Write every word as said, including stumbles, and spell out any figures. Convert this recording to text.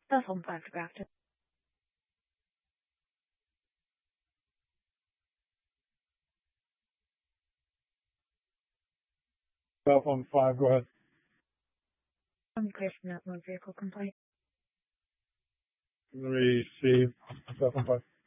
Cell phone five to practice. Cell phone five, go ahead. I'm clear from that motor vehicle complaint. Receive. Cell phone five.